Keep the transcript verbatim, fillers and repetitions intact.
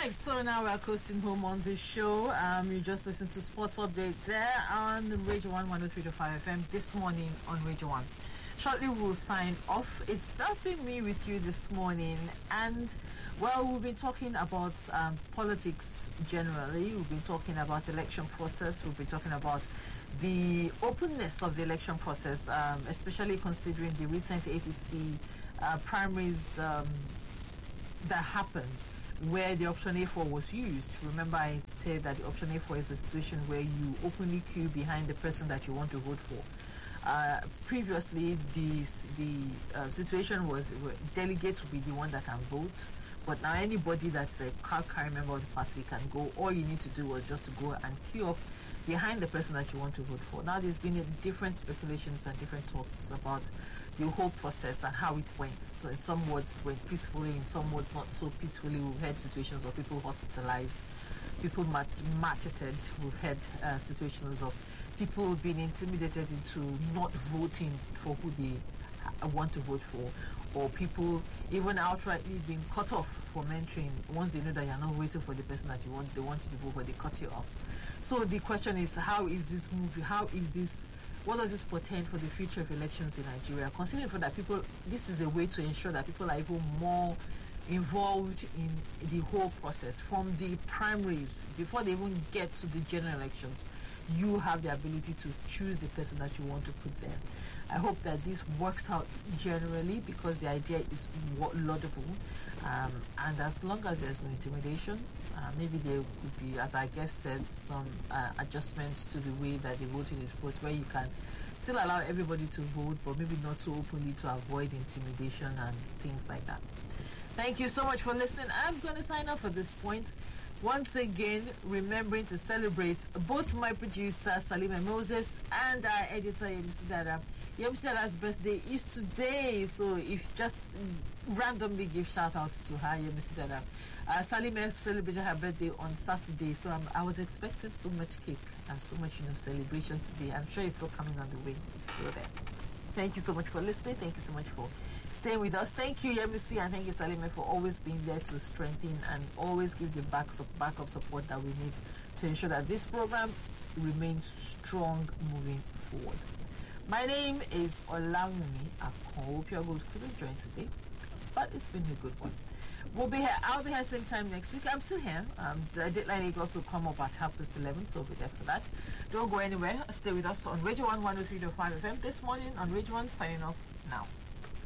right, so now we're coasting home on this show. Um, you just listened to Sports Update there on Radio one one oh three point five F M this morning on Radio one. Shortly we'll sign off. It's just been me with you this morning, and well, we've been talking about um, politics generally. We've been talking about election process. We've been talking about the openness of the election process, um, especially considering the recent A P C uh, primaries um, that happened, where the option A four was used. Remember, I said that the option A four is a situation where you openly queue behind the person that you want to vote for. Uh, previously, the the uh, situation was where delegates would be the one that can vote, but now anybody that's a card carrying member of the party can go. All you need to do was just to go and queue up behind the person that you want to vote for. Now, there's been different speculations and different talks about the whole process and how it went. So in some words went peacefully, in some words not so peacefully. We've had situations of people hospitalized, people mat- macheted. We've had uh, situations of people being intimidated into not voting for who they uh, want to vote for, or people even outrightly being cut off from entering once they know that you're not waiting for the person that you want, they want you to vote for, they cut you off. So the question is, how is this movie, how is this, what does this portend for the future of elections in Nigeria? Considering for that people, this is a way to ensure that people are even more involved in the whole process, from the primaries, before they even get to the general elections. You have the ability to choose the person that you want to put there. I hope that this works out generally, because the idea is laudable, um, and as long as there's no intimidation, uh, maybe there could be, as I guess said, some uh, adjustments to the way that the voting is posted, where you can still allow everybody to vote, but maybe not so openly, to avoid intimidation and things like that. Thank you so much for listening. I'm going to sign off at this point. Once again, remembering to celebrate both my producer, Salima Moses, and our editor, Yemisi Dada. Yemisi Dada's birthday is today, so if just randomly give shout-outs to her, Yemisi Dada. Uh, Salima celebrated her birthday on Saturday, so I'm, I was expecting so much cake and so much, you know, celebration today. I'm sure it's still coming on the way. It's still there. Thank you so much for listening. Thank you so much for staying with us. Thank you, Yemisi, and thank you, Salima, for always being there to strengthen and always give the back, backup support that we need to ensure that this program remains strong moving forward. My name is Olamumi Akon. Hope you're good. Couldn't join today, but it's been a good one. We'll be here. I'll be here same time next week. I'm still here. Um, the deadline Lagos will come up at half past eleven, so I'll be there for that. Don't go anywhere. Stay with us on Radio one one oh three point five F M this morning on Radio one. Signing off now.